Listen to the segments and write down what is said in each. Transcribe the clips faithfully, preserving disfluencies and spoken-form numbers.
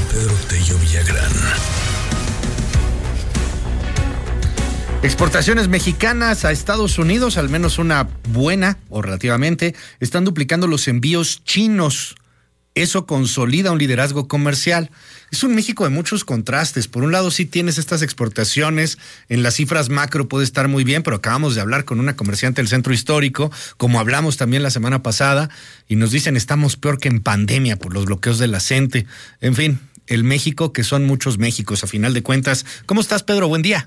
Pedro Tello Villagrán. Exportaciones mexicanas a Estados Unidos, al menos una buena o relativamente, están duplicando los envíos chinos. Eso consolida un liderazgo comercial. Es un México de muchos contrastes. Por un lado, sí tienes estas exportaciones, en las cifras macro puede estar muy bien, pero acabamos de hablar con una comerciante del centro histórico, como hablamos también la semana pasada, y nos dicen estamos peor que en pandemia por los bloqueos de la CENTE. En fin, el México que son muchos Méxicos, a final de cuentas. ¿Cómo estás, Pedro? Buen día.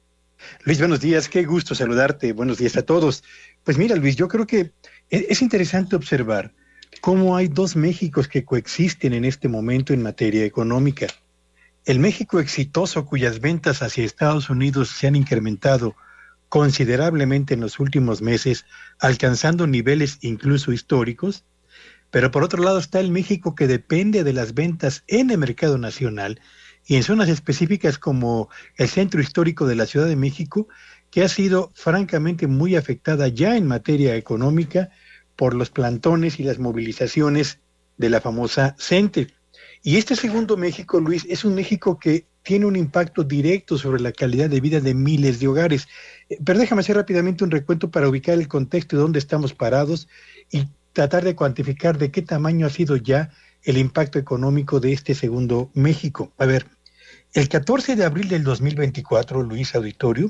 Luis, buenos días, qué gusto saludarte, buenos días a todos. Pues mira, Luis, yo creo que es interesante observar cómo hay dos Méxicos que coexisten en este momento en materia económica. El México exitoso, cuyas ventas hacia Estados Unidos se han incrementado considerablemente en los últimos meses, alcanzando niveles incluso históricos, pero por otro lado está el México que depende de las ventas en el mercado nacional y en zonas específicas como el centro histórico de la Ciudad de México, que ha sido francamente muy afectada ya en materia económica por los plantones y las movilizaciones de la famosa CENTE. Y este segundo México, Luis, es un México que tiene un impacto directo sobre la calidad de vida de miles de hogares. Pero déjame hacer rápidamente un recuento para ubicar el contexto de dónde estamos parados y tratar de cuantificar de qué tamaño ha sido ya el impacto económico de este segundo México. A ver, el catorce de abril del dos mil veinticuatro, Luis Auditorio,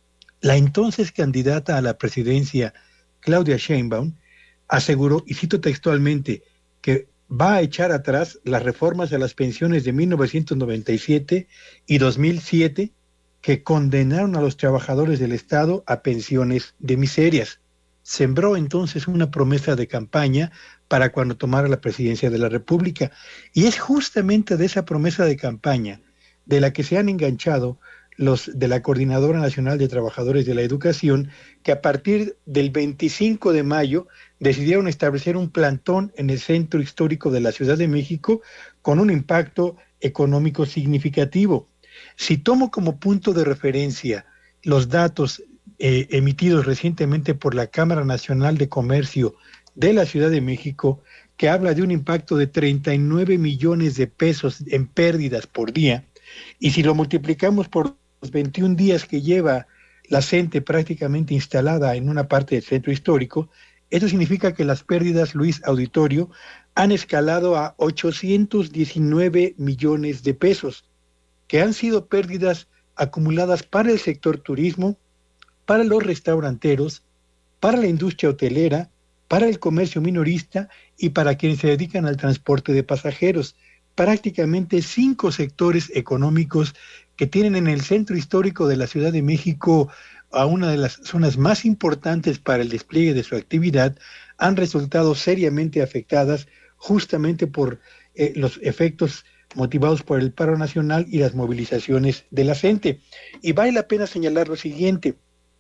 la entonces candidata a la presidencia, Claudia Sheinbaum, aseguró, y cito textualmente, que va a echar atrás las reformas a las pensiones de mil novecientos noventa y siete y dos mil siete que condenaron a los trabajadores del Estado a pensiones de miserias. Sembró entonces una promesa de campaña para cuando tomara la presidencia de la República. Y es justamente de esa promesa de campaña de la que se han enganchado los de la Coordinadora Nacional de Trabajadores de la Educación, que a partir del veinticinco de mayo decidieron establecer un plantón en el centro histórico de la Ciudad de México con un impacto económico significativo. Si tomo como punto de referencia los datos eh, emitidos recientemente por la Cámara Nacional de Comercio de la Ciudad de México, que habla de un impacto de treinta y nueve millones de pesos en pérdidas por día, y si lo multiplicamos por los veintiún días que lleva la CENTE prácticamente instalada en una parte del centro histórico, eso significa que las pérdidas, Luis Auditorio, han escalado a ochocientos diecinueve millones de pesos, que han sido pérdidas acumuladas para el sector turismo, para los restauranteros, para la industria hotelera, para el comercio minorista y para quienes se dedican al transporte de pasajeros. Prácticamente cinco sectores económicos que tienen en el centro histórico de la Ciudad de México a una de las zonas más importantes para el despliegue de su actividad, han resultado seriamente afectadas justamente por eh, los efectos motivados por el paro nacional y las movilizaciones de la CENTE. Y vale la pena señalar lo siguiente: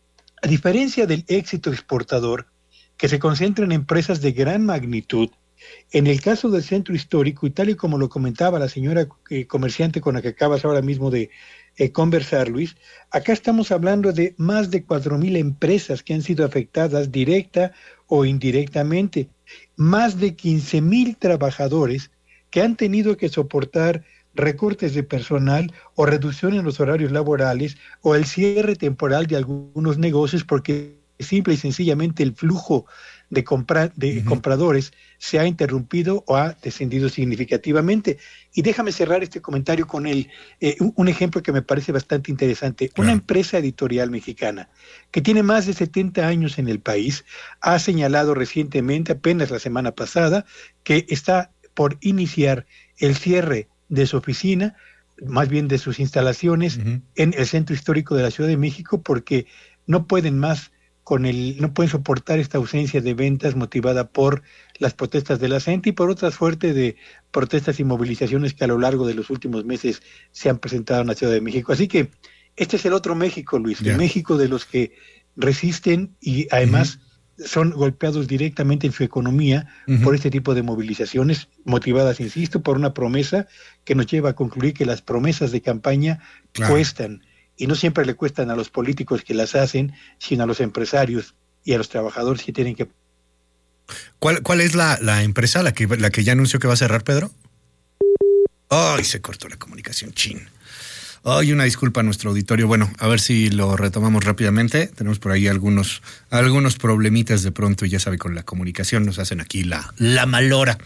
a diferencia del éxito exportador, que se concentra en empresas de gran magnitud, en el caso del centro histórico, y tal y como lo comentaba la señora eh, comerciante con la que acabas ahora mismo de eh, conversar, Luis, acá estamos hablando de más de cuatro mil empresas que han sido afectadas directa o indirectamente, más de quince mil trabajadores que han tenido que soportar recortes de personal o reducción en los horarios laborales o el cierre temporal de algunos negocios porque simple y sencillamente el flujo de, compra, de uh-huh. compradores se ha interrumpido o ha descendido significativamente. Y déjame cerrar este comentario con el, eh, un, un ejemplo que me parece bastante interesante. Claro. Una empresa editorial mexicana que tiene más de setenta años en el país ha señalado recientemente, apenas la semana pasada, que está por iniciar el cierre de su oficina, más bien de sus instalaciones uh-huh. en el centro histórico de la Ciudad de México, porque no pueden más con el, no pueden soportar esta ausencia de ventas motivada por las protestas de la CENTE y por otras fuertes de protestas y movilizaciones que a lo largo de los últimos meses se han presentado en la Ciudad de México. Así que este es el otro México, Luis, yeah. el México de los que resisten y además uh-huh. son golpeados directamente en su economía uh-huh. por este tipo de movilizaciones motivadas, insisto, por una promesa que nos lleva a concluir que las promesas de campaña claro. cuestan. Y no siempre le cuestan a los políticos que las hacen, sino a los empresarios y a los trabajadores que tienen que... ¿Cuál, cuál es la, la empresa la que, la que ya anunció que va a cerrar, Pedro? Ay, se cortó la comunicación, chin. Ay, una disculpa a nuestro auditorio. Bueno, a ver si lo retomamos rápidamente. Tenemos por ahí algunos, algunos problemitas de pronto, y ya sabe, con la comunicación nos hacen aquí la, la malora.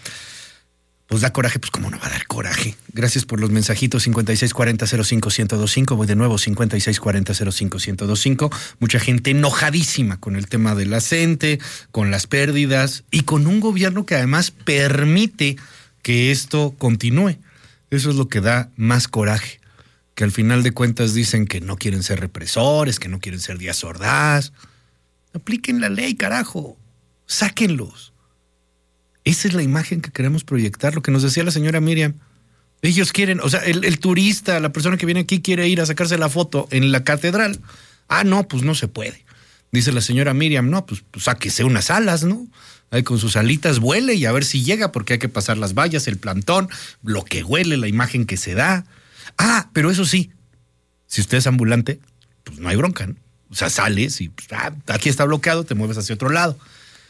Pues da coraje, pues cómo no va a dar coraje. Gracias por los mensajitos. Cincuenta y seis cuarenta cero cinco ciento veinticinco. Voy de nuevo, cincuenta y seis cuarenta cero cinco ciento veinticinco. Mucha gente enojadísima con el tema del acente, con las pérdidas y con un gobierno que además permite que esto continúe. Eso es lo que da más coraje. Que al final de cuentas dicen que no quieren ser represores, que no quieren ser Díaz Ordaz. Apliquen la ley, carajo. Sáquenlos. Esa es la imagen que queremos proyectar, lo que nos decía la señora Miriam. Ellos quieren, o sea, el, el turista, la persona que viene aquí quiere ir a sacarse la foto en la catedral. Ah, no, pues no se puede. Dice la señora Miriam, no, pues, pues sáquese unas alas, ¿no? Ahí con sus alitas vuele y a ver si llega, porque hay que pasar las vallas, el plantón, lo que huele, la imagen que se da. Ah, pero eso sí, si usted es ambulante, pues no hay bronca, ¿no? O sea, sales y pues, ah, aquí está bloqueado, te mueves hacia otro lado.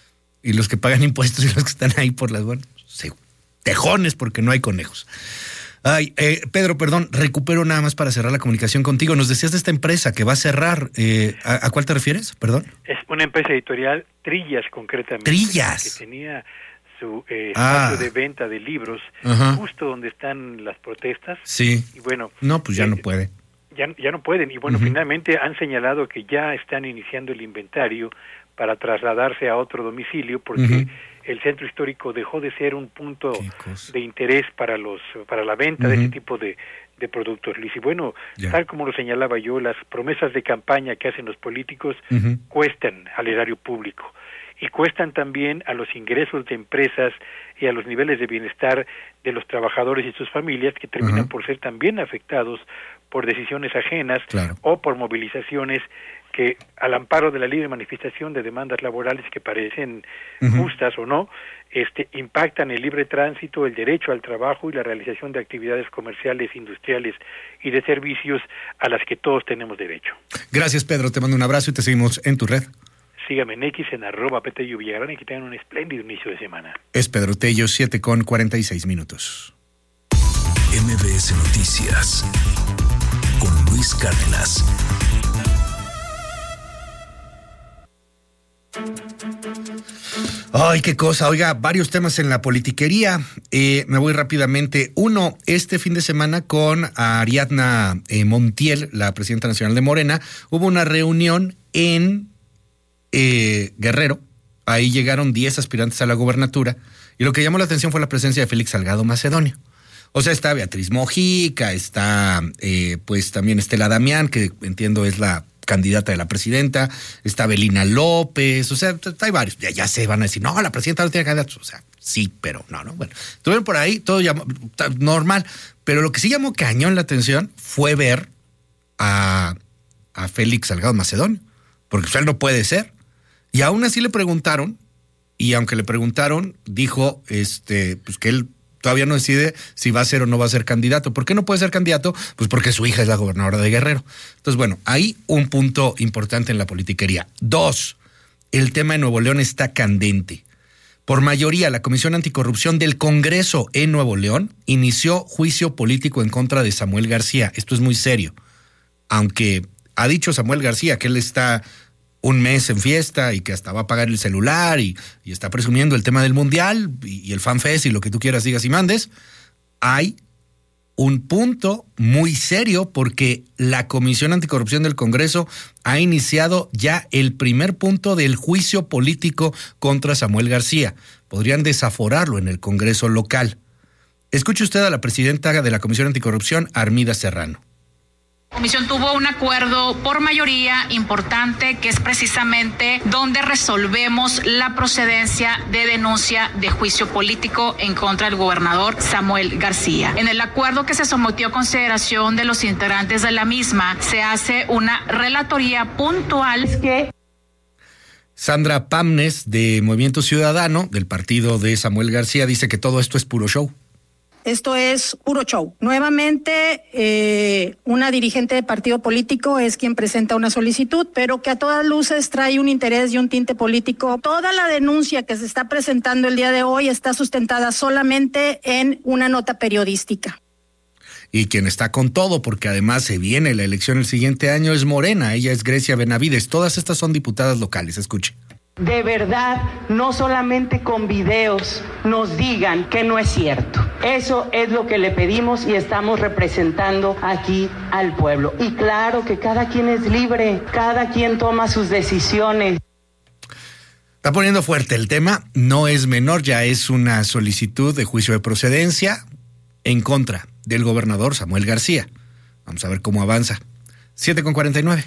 Y los que pagan impuestos y los que están ahí por las buenas, se, tejones porque no hay conejos. Ay, eh, Pedro, perdón, recupero nada más para cerrar la comunicación contigo. Nos decías de esta empresa que va a cerrar. Eh, ¿a, ¿A cuál te refieres? Perdón. Es una empresa editorial, Trillas concretamente. Trillas. Que tenía su eh, ah. espacio de venta de libros, Ajá. justo donde están las protestas. Sí. Y bueno. No, pues ya eh, no puede. Ya, ya no pueden. Y bueno, uh-huh. finalmente han señalado que ya están iniciando el inventario para trasladarse a otro domicilio, porque uh-huh. el centro histórico dejó de ser un punto de interés para los para la venta uh-huh. de ese tipo de, de productos, Luis. Y bueno, yeah. tal como lo señalaba yo, las promesas de campaña que hacen los políticos uh-huh. cuestan al erario público y cuestan también a los ingresos de empresas y a los niveles de bienestar de los trabajadores y sus familias, que terminan uh-huh. por ser también afectados por decisiones ajenas claro. o por movilizaciones que, al amparo de la libre manifestación de demandas laborales que parecen uh-huh. justas o no, este, impactan el libre tránsito, el derecho al trabajo y la realización de actividades comerciales, industriales y de servicios a las que todos tenemos derecho. Gracias, Pedro, te mando un abrazo y te seguimos en tu red. Sígame en X, en arroba Petello Villagrán, y que tengan un espléndido inicio de semana. Es Pedro Tello, siete con cuarenta y seis minutos. M B S Noticias con Luis Cárdenas. Ay, qué cosa. Oiga, varios temas en la politiquería. Eh, me voy rápidamente. Uno, este fin de semana con Ariadna eh, Montiel, la presidenta nacional de Morena, hubo una reunión en eh, Guerrero. Ahí llegaron diez aspirantes a la gobernatura y lo que llamó la atención fue la presencia de Félix Salgado Macedonio. O sea, está Beatriz Mojica, está eh, pues también Estela Damián, que entiendo es la candidata de la presidenta, está Belina López, o sea, hay varios. Ya, ya se van a decir, no, la presidenta no tiene candidatos. O sea, sí, pero no, no. Bueno, estuvieron por ahí, todo llamó, normal. Pero lo que sí llamó cañón la atención fue ver a, a Félix Salgado Macedonio, porque pues, él no puede ser. Y aún así le preguntaron, y aunque le preguntaron, dijo este, pues que él todavía no decide si va a ser o no va a ser candidato. ¿Por qué no puede ser candidato? Pues porque su hija es la gobernadora de Guerrero. Entonces, bueno, hay un punto importante en la politiquería. Dos, el tema de Nuevo León está candente. Por mayoría, la Comisión Anticorrupción del Congreso en Nuevo León inició juicio político en contra de Samuel García. Esto es muy serio. Aunque ha dicho Samuel García que él está un mes en fiesta y que hasta va a pagar el celular y, y está presumiendo el tema del mundial y, y el FanFest y lo que tú quieras, digas y mandes, hay un punto muy serio porque la Comisión Anticorrupción del Congreso ha iniciado ya el primer punto del juicio político contra Samuel García. Podrían desaforarlo en el Congreso local. Escuche usted a la presidenta de la Comisión Anticorrupción, Armida Serrano. La comisión tuvo un acuerdo por mayoría importante que es precisamente donde resolvemos la procedencia de denuncia de juicio político en contra del gobernador Samuel García. En el acuerdo que se sometió a consideración de los integrantes de la misma se hace una relatoría puntual que... Sandra Pamnes, de Movimiento Ciudadano, del partido de Samuel García, dice que todo esto es puro show. Esto es puro show. Nuevamente, eh, una dirigente de partido político es quien presenta una solicitud, pero que a todas luces trae un interés y un tinte político. Toda la denuncia que se está presentando el día de hoy está sustentada solamente en una nota periodística. Y quien está con todo, porque además se viene la elección el siguiente año, es Morena. Ella es Grecia Benavides. Todas estas son diputadas locales. Escuche. De verdad, no solamente con videos nos digan que no es cierto. Eso es lo que le pedimos y estamos representando aquí al pueblo. Y claro que cada quien es libre, cada quien toma sus decisiones. Está poniendo fuerte el tema, no es menor, ya es una solicitud de juicio de procedencia en contra del gobernador Samuel García. Vamos a ver cómo avanza. siete con cuarenta y nueve.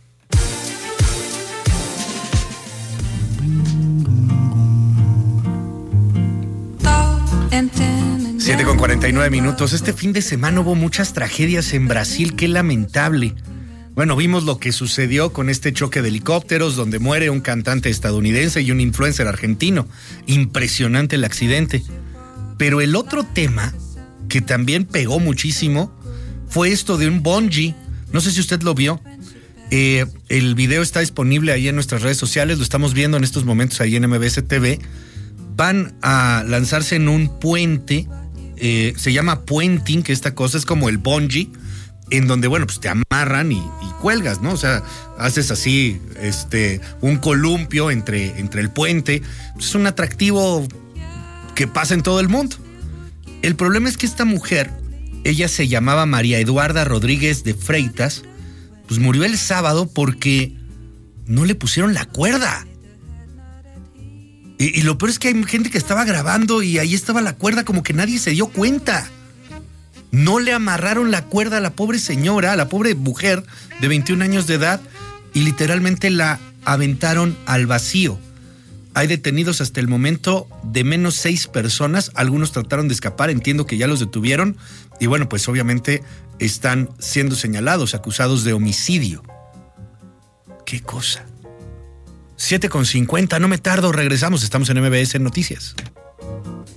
siete con cuarenta y nueve minutos. Este fin de semana hubo muchas tragedias en Brasil, qué lamentable. Bueno, vimos lo que sucedió con este choque de helicópteros donde muere un cantante estadounidense y un influencer argentino. Impresionante el accidente. Pero el otro tema que también pegó muchísimo fue esto de un bungee. No sé si usted lo vio. Eh, el video está disponible ahí en nuestras redes sociales. Lo estamos viendo en estos momentos ahí en M B S T V. Van a lanzarse en un puente. Eh, se llama puenting, que esta cosa es como el bungee, en donde, bueno, pues te amarran y, y cuelgas, ¿no? O sea, haces así, este, un columpio entre, entre el puente. Pues es un atractivo que pasa en todo el mundo. El problema es que esta mujer, ella se llamaba María Eduarda Rodríguez de Freitas, pues murió el sábado porque no le pusieron la cuerda. Y, y lo peor es que hay gente que estaba grabando y ahí estaba la cuerda, como que nadie se dio cuenta. No le amarraron la cuerda a la pobre señora, a la pobre mujer de veintiún años de edad, y literalmente la aventaron al vacío. Hay detenidos hasta el momento de menos seis personas, algunos trataron de escapar, entiendo que ya los detuvieron, y bueno, pues obviamente están siendo señalados, acusados de homicidio. ¿Qué cosa? siete con cincuenta, no me tardo, regresamos, estamos en M B S Noticias.